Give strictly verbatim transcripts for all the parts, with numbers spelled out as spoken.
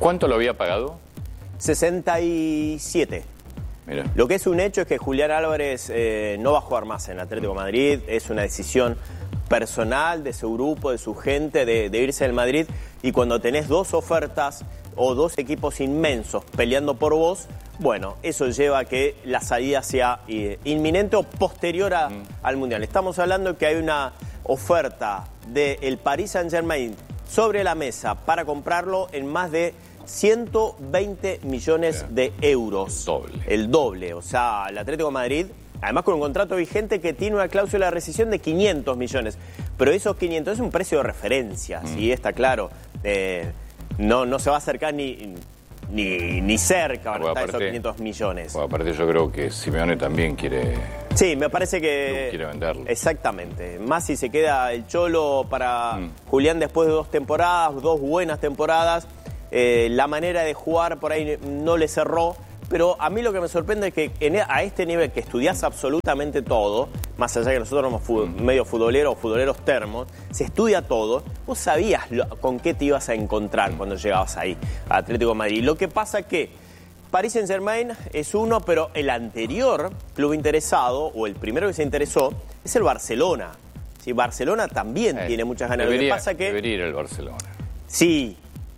¿Cuánto lo había pagado? sesenta y siete. Mira. Lo que es un hecho es que Julián Álvarez eh, no va a jugar más en Atlético de Madrid. Es una decisión personal de su grupo, de su gente, de, de irse del Madrid. Y cuando tenés dos ofertas o dos equipos inmensos peleando por vos, bueno, eso lleva a que la salida sea eh, inminente o posterior a, mm. al Mundial. Estamos hablando que hay una oferta del Paris Saint-Germain sobre la mesa para comprarlo en más de ciento veinte millones de euros. El doble. El doble. O sea, el Atlético de Madrid, además con un contrato vigente que tiene una cláusula de rescisión de quinientos millones. Pero esos quinientos es un precio de referencia, mm. ¿sí? Está claro. Eh, no, no se va a acercar ni, ni, ni cerca van a estar esos quinientos millones. Bueno, aparte yo creo que Simeone también quiere... Sí, me parece que... quiere venderlo. Exactamente. Más si se queda el Cholo para mm. Julián después de dos temporadas, dos buenas temporadas. Eh, la manera de jugar por ahí no le cerró, pero a mí lo que me sorprende es que en, a este nivel que estudiás absolutamente todo, más allá de que nosotros somos fut, mm. medio futboleros o futboleros termos, se estudia todo, vos sabías lo, con qué te ibas a encontrar mm. cuando llegabas ahí a Atlético de Madrid. Lo que pasa es que Paris Saint-Germain es uno, pero el anterior club interesado, o el primero que se interesó, es el Barcelona. Sí, Barcelona también eh, tiene muchas ganas. Debería, lo que pasa que debería ir el Barcelona. Sí,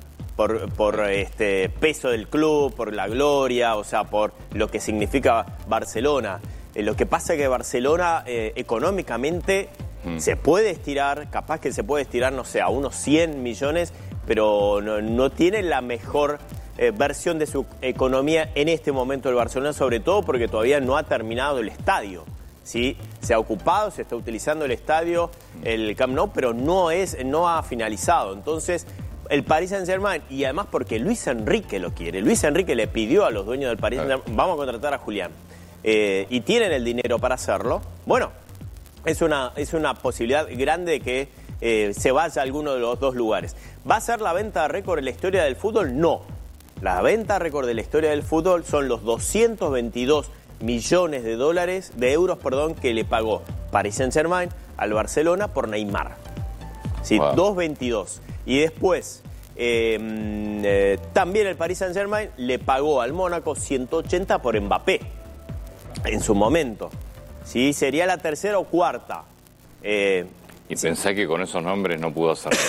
por, por este peso del club, por la gloria, o sea, por lo que significa Barcelona. Eh, lo que pasa es que Barcelona eh, económicamente mm. se puede estirar, capaz que se puede estirar, no sé, a unos cien millones, pero no, no tiene la mejor eh, versión de su economía en este momento el Barcelona, sobre todo porque todavía no ha terminado el estadio. ¿Sí? Se ha ocupado, se está utilizando el estadio, el Camp Nou, pero no, es, no ha finalizado. Entonces, el Paris Saint-Germain, y además porque Luis Enrique lo quiere. Luis Enrique le pidió a los dueños del Paris Saint-Germain, vamos a contratar a Julián. Eh, y tienen el dinero para hacerlo. Bueno, es una, es una posibilidad grande de que eh, se vaya a alguno de los dos lugares. ¿Va a ser la venta récord en la historia del fútbol? No. La venta récord de la historia del fútbol son los doscientos veintidós millones de dólares, de euros, perdón, que le pagó Paris Saint-Germain al Barcelona por Neymar. Sí, wow. doscientos veintidós. Y después, eh, eh, también el Paris Saint-Germain le pagó al Mónaco ciento ochenta por Mbappé, en su momento. Sí, sería la tercera o cuarta. Eh, y sí. Pensé que con esos nombres no pudo hacerlo.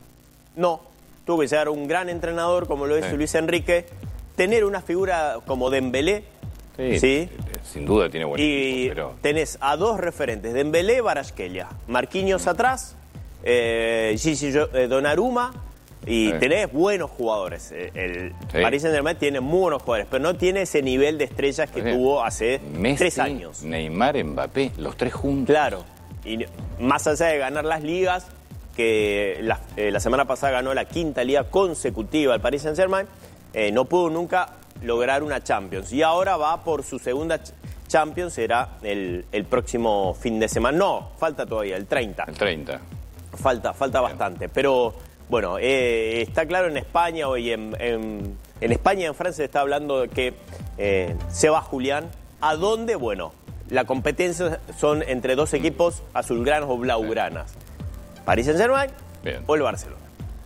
No, tuvo que ser un gran entrenador como lo es sí. Luis Enrique, tener una figura como Dembélé. Sí, ¿sí? Sin duda tiene buen y equipo, pero... tenés a dos referentes, Dembélé, Kvaratskhelia, Marquinhos mm. atrás, eh, Gigi Donnarumma, y sí. tenés buenos jugadores. El sí. Paris Saint-Germain tiene muy buenos jugadores, pero no tiene ese nivel de estrellas que sí. tuvo hace Messi, tres años. Neymar, Mbappé, los tres juntos. Claro, y más allá de ganar las ligas, que la, eh, la semana pasada ganó la quinta liga consecutiva el Paris Saint-Germain, eh, no pudo nunca lograr una Champions. Y ahora va por su segunda Champions, será el, el próximo fin de semana. No, falta todavía, el treinta. El treinta. Falta, falta bastante. Pero, bueno, eh, está claro en España hoy, en, en, en España y en Francia se está hablando de que eh, se va Julián. ¿A dónde? Bueno, la competencia son entre dos equipos azulgranas o blaugranas. Paris Saint-Germain o el Barcelona.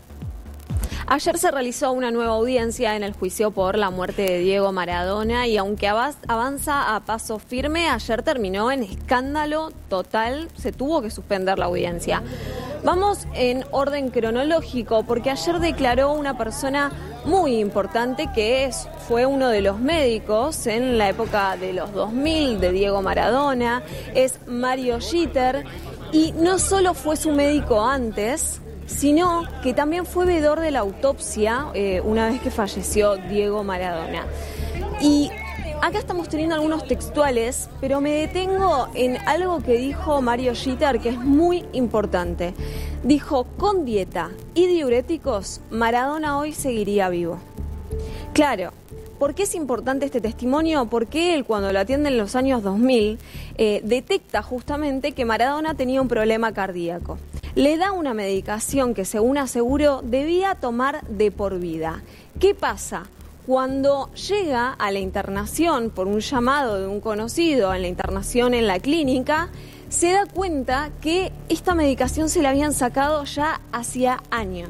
Ayer se realizó una nueva audiencia en el juicio por la muerte de Diego Maradona y aunque avanza a paso firme, ayer terminó en escándalo total, se tuvo que suspender la audiencia. Vamos en orden cronológico porque ayer declaró una persona muy importante que es, fue uno de los médicos en la época de los dos mil de Diego Maradona, es Mario Jeter y no solo fue su médico antes, sino que también fue veedor de la autopsia eh, una vez que falleció Diego Maradona. Y acá estamos teniendo algunos textuales, pero me detengo en algo que dijo Mario Jeter, que es muy importante. Dijo, con dieta y diuréticos, Maradona hoy seguiría vivo. Claro, ¿por qué es importante este testimonio? Porque él, cuando lo atiende en los años dos mil, eh, detecta justamente que Maradona tenía un problema cardíaco. Le da una medicación que, según aseguró, debía tomar de por vida. ¿Qué pasa? Cuando llega a la internación por un llamado de un conocido, en la internación en la clínica, se da cuenta que esta medicación se la habían sacado ya hacía años.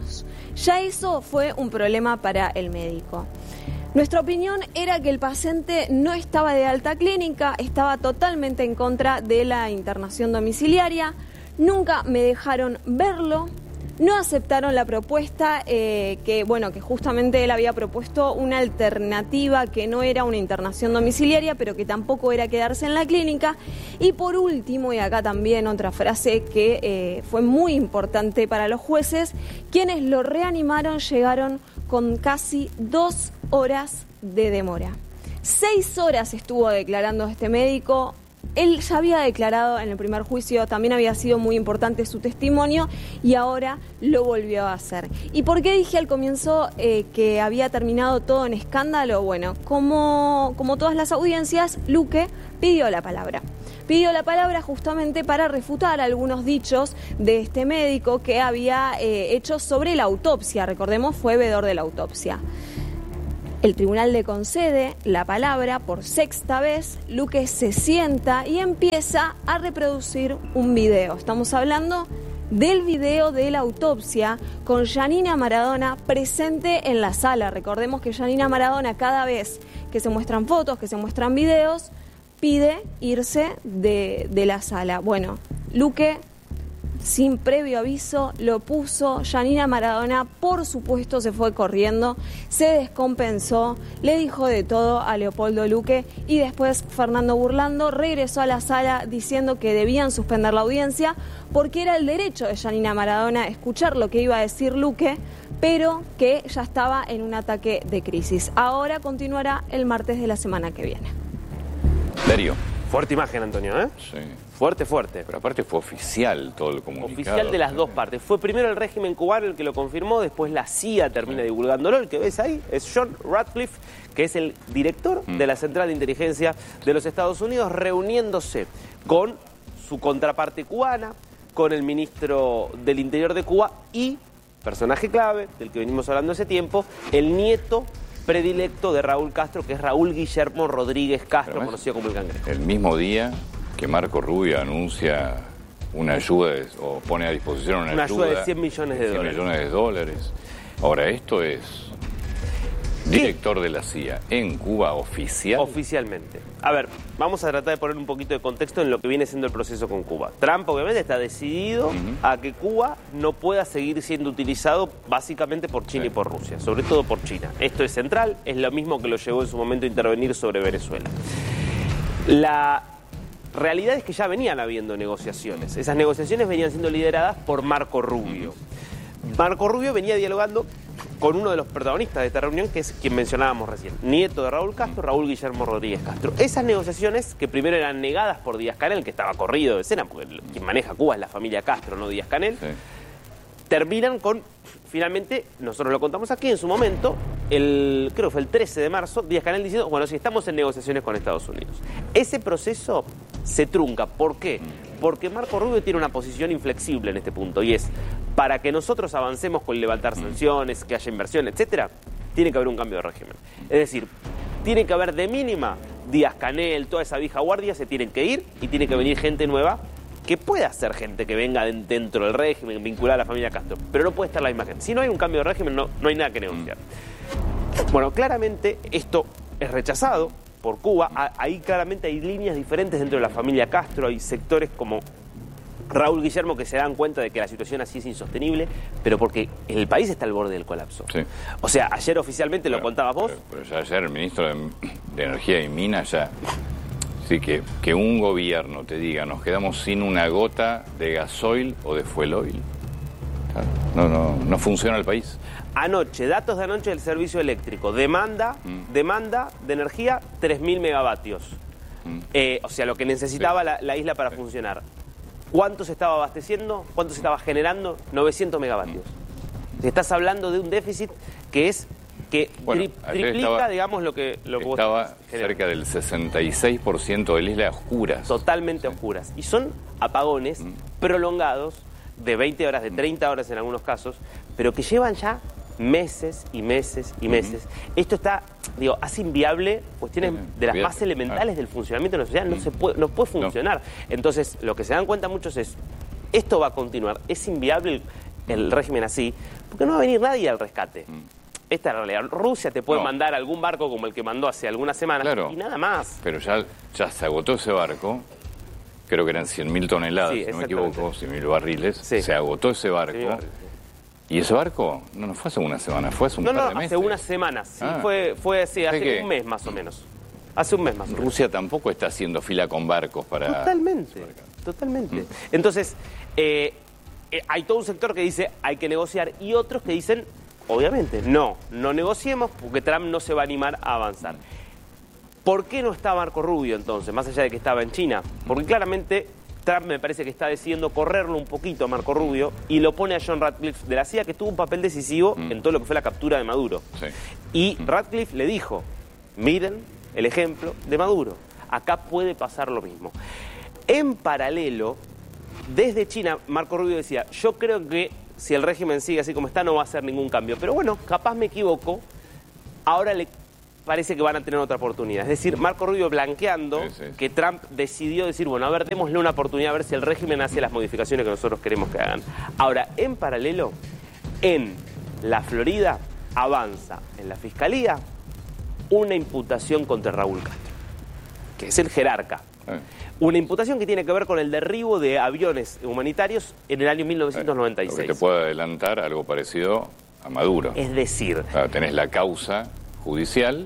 Ya eso fue un problema para el médico. Nuestra opinión era que el paciente no estaba de alta clínica, estaba totalmente en contra de la internación domiciliaria, nunca me dejaron verlo, no aceptaron la propuesta, eh, que bueno, que justamente él había propuesto una alternativa que no era una internación domiciliaria, pero que tampoco era quedarse en la clínica. Y por último, y acá también otra frase que eh, fue muy importante para los jueces, quienes lo reanimaron llegaron con casi dos horas de demora. Seis horas estuvo declarando este médico. Él ya había declarado en el primer juicio, también había sido muy importante su testimonio y ahora lo volvió a hacer. ¿Y por qué dije al comienzo eh, que había terminado todo en escándalo? Bueno, como, como todas las audiencias, Luque pidió la palabra. Pidió la palabra justamente para refutar algunos dichos de este médico que había eh, hecho sobre la autopsia. Recordemos, fue veedor de la autopsia. El tribunal le concede la palabra por sexta vez. Luque se sienta y empieza a reproducir un video. Estamos hablando del video de la autopsia con Yanina Maradona presente en la sala. Recordemos que Yanina Maradona, cada vez que se muestran fotos, que se muestran videos, pide irse de, de la sala. Bueno, Luque, sin previo aviso, lo puso. Yanina Maradona, por supuesto, se fue corriendo, se descompensó, le dijo de todo a Leopoldo Luque y después Fernando Burlando regresó a la sala diciendo que debían suspender la audiencia porque era el derecho de Yanina Maradona escuchar lo que iba a decir Luque, pero que ya estaba en un ataque de crisis. Ahora continuará el martes de la semana que viene. Darío. Fuerte imagen, Antonio, ¿eh? Sí. Fuerte, fuerte. Pero aparte fue oficial todo el comunicado. Oficial de las dos partes. Fue primero el régimen cubano el que lo confirmó, después la C I A termina divulgándolo. El que ves ahí es John Ratcliffe, que es el director mm. de la Central de Inteligencia de los Estados Unidos, reuniéndose con su contraparte cubana, con el ministro del Interior de Cuba y, personaje clave, del que venimos hablando hace tiempo, el nieto predilecto de Raúl Castro, que es Raúl Guillermo Rodríguez Castro, conocido como el Cangrejo. El mismo día que Marco Rubio anuncia una ayuda de, o pone a disposición una, una ayuda, ayuda de cien millones de dólares. cien millones de dólares. Ahora, esto es director ¿Qué? de la C I A en Cuba oficial. Oficialmente. A ver, vamos a tratar de poner un poquito de contexto en lo que viene siendo el proceso con Cuba. Trump obviamente está decidido uh-huh. a que Cuba no pueda seguir siendo utilizado básicamente por China sí. y por Rusia, sobre todo por China. Esto es central, es lo mismo que lo llevó en su momento a intervenir sobre Venezuela. La realidad es que ya venían habiendo negociaciones. Esas negociaciones venían siendo lideradas por Marco Rubio. Marco Rubio venía dialogando con uno de los protagonistas de esta reunión, que es quien mencionábamos recién, nieto de Raúl Castro, Raúl Guillermo Rodríguez Castro. Esas negociaciones, que primero eran negadas por Díaz-Canel, que estaba corrido de escena, porque quien maneja Cuba es la familia Castro, no Díaz-Canel, sí. terminan con, finalmente, nosotros lo contamos aquí, en su momento, el creo que fue el trece de marzo, Díaz-Canel diciendo, bueno, sí, estamos en negociaciones con Estados Unidos. Ese proceso se trunca. ¿Por qué? Porque Marco Rubio tiene una posición inflexible en este punto, y es, para que nosotros avancemos con levantar sanciones, que haya inversión, etcétera, tiene que haber un cambio de régimen. Es decir, tiene que haber de mínima Díaz-Canel, toda esa vieja guardia se tienen que ir y tiene que venir gente nueva que pueda ser gente que venga dentro del régimen, vinculada a la familia Castro, pero no puede estar la misma gente. Si no hay un cambio de régimen, no, no hay nada que negociar. Bueno, claramente esto es rechazado por Cuba. Ahí claramente hay líneas diferentes dentro de la familia Castro, hay sectores como Raúl Guillermo que se dan cuenta de que la situación así es insostenible, pero porque el país está al borde del colapso. Sí. O sea, ayer oficialmente pero, lo contabas vos. Pero, pero ya ayer el ministro de, de Energía y Minas ya... Sí, que, que un gobierno te diga, nos quedamos sin una gota de gasoil o de fuel oil. No, no, no funciona el país. Anoche, datos de anoche del servicio eléctrico. Demanda, mm. demanda de energía, tres mil megavatios. Mm. Eh, o sea, lo que necesitaba sí. la, la isla para sí. funcionar. ¿Cuánto se estaba abasteciendo? ¿Cuánto se estaba generando? novecientos megavatios. Mm. Estás hablando de un déficit que es... que bueno, tri triplica, estaba, digamos, lo que, lo que vos estaba cerca del sesenta y seis por ciento de la isla a oscuras. Totalmente sí. oscuras. Y son apagones mm. prolongados de veinte horas, de treinta horas en algunos casos, pero que llevan ya meses y meses y meses. Mm. Esto está, digo, hace inviable cuestiones mm. de las Bien. más elementales ah. del funcionamiento de la sociedad. Mm. No, se puede, no puede funcionar. No. Entonces, lo que se dan cuenta muchos es, esto va a continuar. Es inviable el, el régimen así, porque no va a venir nadie al rescate. Mm. Esta es la realidad. Rusia te puede no. mandar algún barco como el que mandó hace algunas semanas claro, y nada más. Pero ya, ya se agotó ese barco, creo que eran cien mil toneladas, sí, si no me equivoco, cien mil barriles, sí. se agotó ese barco. Sí, barriles, sí. Y ese barco no, no fue hace una semana, fue hace un no, par no, de meses. hace unas semanas, sí, ah. fue, fue hace, hace que... un mes más o menos. Hace un mes más o menos. Rusia tampoco está haciendo fila con barcos para... Totalmente, totalmente. Mm. Entonces, eh, eh, hay todo un sector que dice hay que negociar y otros que dicen, obviamente, no, no negociemos porque Trump no se va a animar a avanzar. ¿Por qué no está Marco Rubio entonces, más allá de que estaba en China? Porque claramente Trump me parece que está decidiendo correrlo un poquito a Marco Rubio y lo pone a John Ratcliffe de la C I A, que tuvo un papel decisivo mm. en todo lo que fue la captura de Maduro. Sí. Y Ratcliffe le dijo, miren el ejemplo de Maduro, acá puede pasar lo mismo. En paralelo, desde China, Marco Rubio decía, yo creo que si el régimen sigue así como está no va a hacer ningún cambio, pero bueno, capaz me equivoco, ahora le parece que van a tener otra oportunidad. Es decir, Marco Rubio blanqueando sí, sí. que Trump decidió decir, bueno, a ver, démosle una oportunidad a ver si el régimen hace las modificaciones que nosotros queremos que hagan. Ahora, en paralelo, en la Florida avanza en la Fiscalía una imputación contra Raúl Castro, que es el jerarca. Eh. Una imputación que tiene que ver con el derribo de aviones humanitarios en el año mil novecientos noventa y seis. Eh, lo que te puede adelantar algo parecido a Maduro. Es decir... Claro, tenés la causa judicial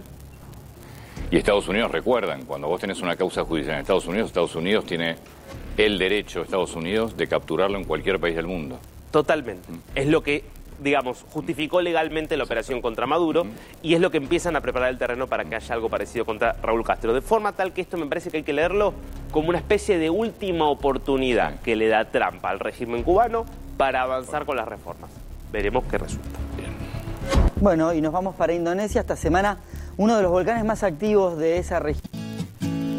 y Estados Unidos, recuerdan, cuando vos tenés una causa judicial en Estados Unidos, Estados Unidos tiene el derecho, Estados Unidos, de capturarlo en cualquier país del mundo. Totalmente. Mm. Es lo que... digamos, justificó legalmente la operación contra Maduro y es lo que empiezan a preparar el terreno para que haya algo parecido contra Raúl Castro. De forma tal que esto me parece que hay que leerlo como una especie de última oportunidad que le da Trump al régimen cubano para avanzar con las reformas. Veremos qué resulta. Bueno, y nos vamos para Indonesia. Esta semana uno de los volcanes más activos de esa región.